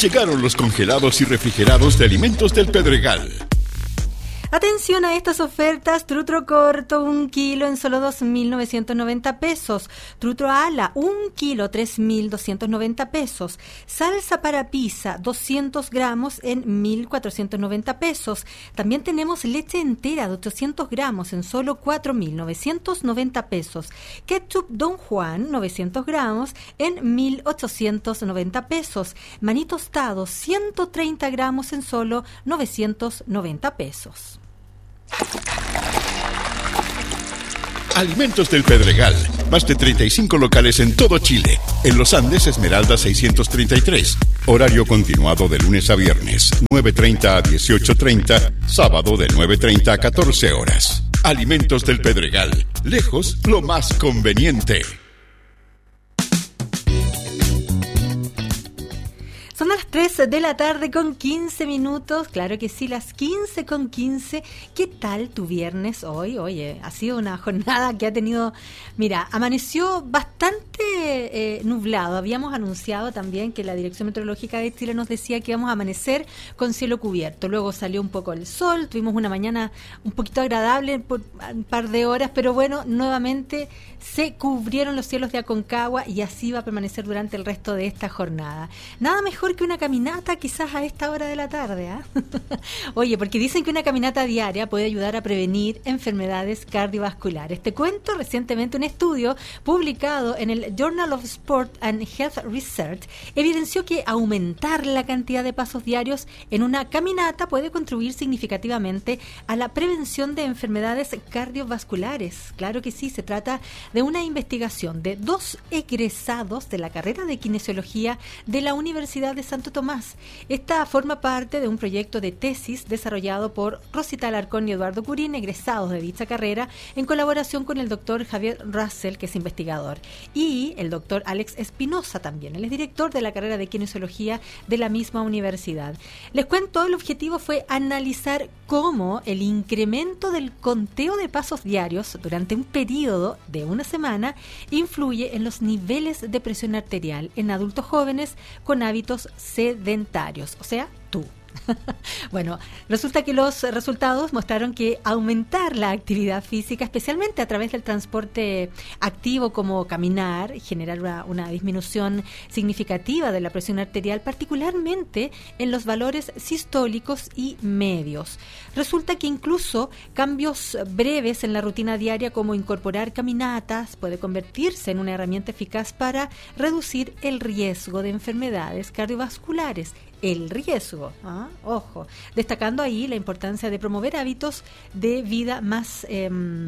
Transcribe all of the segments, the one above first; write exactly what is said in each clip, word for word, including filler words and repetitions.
Llegaron los congelados y refrigerados de Alimentos del Pedregal. Atención a estas ofertas. Trutro corto, un kilo en solo dos mil novecientos noventa pesos. Trutro ala, un kilo, tres mil doscientos noventa pesos. Salsa para pizza, doscientos gramos en mil cuatrocientos noventa pesos. También tenemos leche entera de ochocientos gramos en solo cuatro mil novecientos noventa pesos. Ketchup Don Juan, novecientos gramos en mil ochocientos noventa pesos. Maní tostado, ciento treinta gramos en solo novecientos noventa pesos. Alimentos del Pedregal. Más de treinta y cinco locales en todo Chile. En Los Andes, Esmeralda seiscientos treinta y tres. Horario continuado de lunes a viernes, nueve treinta a dieciocho treinta. Sábado de nueve treinta a catorce horas. Alimentos del Pedregal. Lejos, lo más conveniente. Son las tres de la tarde con quince minutos, claro que sí, las quince con quince. ¿Qué tal tu viernes hoy? Oye, ha sido una jornada que ha tenido, mira, amaneció bastante eh, nublado. Habíamos anunciado también que la Dirección Meteorológica de Chile nos decía que íbamos a amanecer con cielo cubierto. Luego salió un poco el sol, tuvimos una mañana un poquito agradable por un par de horas, pero bueno, nuevamente se cubrieron los cielos de Aconcagua y así va a permanecer durante el resto de esta jornada. Nada mejor que una caminata quizás a esta hora de la tarde, ¿eh? Oye, porque dicen que una caminata diaria puede ayudar a prevenir enfermedades cardiovasculares. Te cuento recientemente un estudio publicado en el Journal of Sport and Health Research evidenció que aumentar la cantidad de pasos diarios en una caminata puede contribuir significativamente a la prevención de enfermedades cardiovasculares. Claro que sí, se trata de una investigación de dos egresados de la carrera de kinesiología de la Universidad de Santo Tomás. Esta forma parte de un proyecto de tesis desarrollado por Rosita Alarcón y Eduardo Curín, egresados de dicha carrera, en colaboración con el doctor Javier Russell, que es investigador, y el doctor Alex Espinosa también. Él es director de la carrera de kinesiología de la misma universidad. Les cuento, el objetivo fue analizar cómo el incremento del conteo de pasos diarios durante un periodo de una semana influye en los niveles de presión arterial en adultos jóvenes con hábitos sedentarios, o sea, tú. Bueno, resulta que los resultados mostraron que aumentar la actividad física, especialmente a través del transporte activo como caminar, generar una, una disminución significativa de la presión arterial, particularmente en los valores sistólicos y medios. Resulta que incluso cambios breves en la rutina diaria, como incorporar caminatas, puede convertirse en una herramienta eficaz para reducir el riesgo de enfermedades cardiovasculares. El riesgo, ¿ah? Ojo, destacando ahí la importancia de promover hábitos de vida más eh,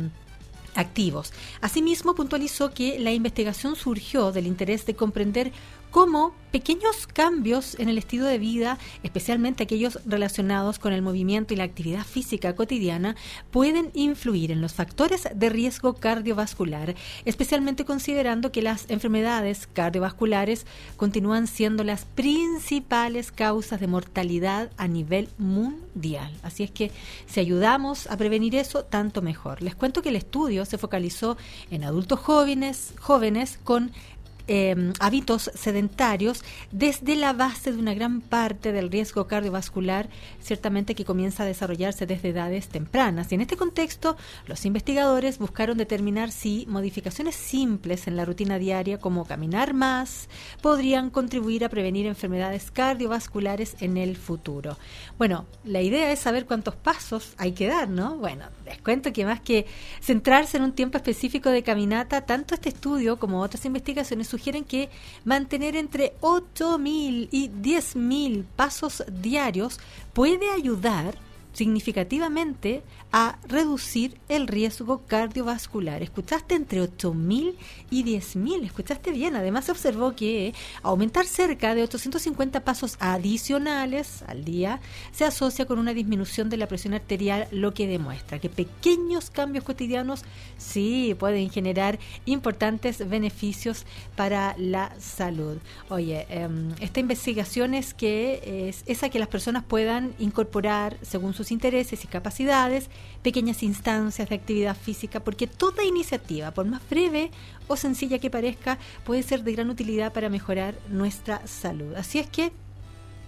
activos. Asimismo, puntualizó que la investigación surgió del interés de comprender cómo pequeños cambios en el estilo de vida, especialmente aquellos relacionados con el movimiento y la actividad física cotidiana, pueden influir en los factores de riesgo cardiovascular, especialmente considerando que las enfermedades cardiovasculares continúan siendo las principales causas de mortalidad a nivel mundial. Así es que si ayudamos a prevenir eso, tanto mejor. Les cuento que el estudio se focalizó en adultos jóvenes, jóvenes con Eh, hábitos sedentarios desde la base de una gran parte del riesgo cardiovascular, ciertamente que comienza a desarrollarse desde edades tempranas. Y en este contexto, los investigadores buscaron determinar si modificaciones simples en la rutina diaria, como caminar más, podrían contribuir a prevenir enfermedades cardiovasculares en el futuro. Bueno, la idea es saber cuántos pasos hay que dar, ¿no? Bueno, les cuento que más que centrarse en un tiempo específico de caminata, tanto este estudio como otras investigaciones sugieren que mantener entre ocho mil y diez mil pasos diarios puede ayudar significativamente a reducir el riesgo cardiovascular. Escuchaste, entre ocho mil y diez mil, escuchaste bien. Además, se observó que aumentar cerca de ochocientos cincuenta pasos adicionales al día se asocia con una disminución de la presión arterial, lo que demuestra que pequeños cambios cotidianos sí pueden generar importantes beneficios para la salud. Oye, eh, esta investigación es que es esa que las personas puedan incorporar según sus intereses y capacidades pequeñas instancias de actividad física, porque toda iniciativa, por más breve o sencilla que parezca, puede ser de gran utilidad para mejorar nuestra salud. Así es que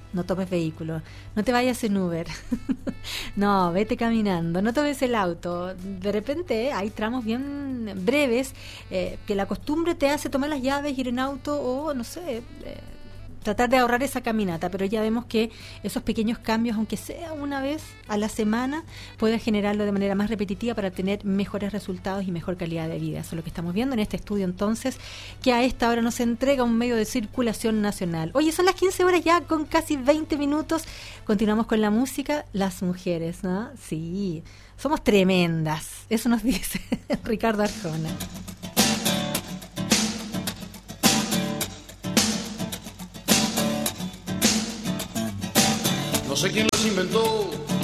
no tomes vehículo, no te vayas en Uber, no, vete caminando, no tomes el auto. De repente hay tramos bien breves eh, que la costumbre te hace tomar las llaves, ir en auto o, no sé, eh, tratar de ahorrar esa caminata, pero ya vemos que esos pequeños cambios, aunque sea una vez a la semana, pueden generarlo de manera más repetitiva para tener mejores resultados y mejor calidad de vida. Eso es lo que estamos viendo en este estudio entonces, que a esta hora nos entrega un medio de circulación nacional. Oye, son las quince horas ya con casi veinte minutos. Continuamos con la música, las mujeres, ¿no? Sí, somos tremendas, eso nos dice Ricardo Arjona. No sé quién los inventó,